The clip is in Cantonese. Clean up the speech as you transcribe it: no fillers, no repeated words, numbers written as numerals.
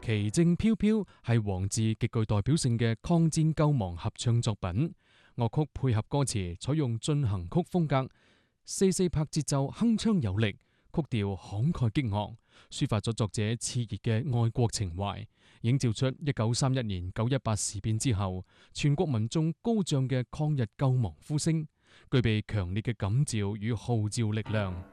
旗正飄飄係黃自極具代表性嘅抗戰救亡合唱作品，樂曲配合歌詞，採用進行曲風格，四四拍節奏鏗鏘有力，曲調慷慨激昂，抒發咗作者熾熱嘅愛國情懷，映照出1931年9·18事變之後全國民眾高漲嘅抗日救亡呼聲，具備強烈嘅感召與號召力量。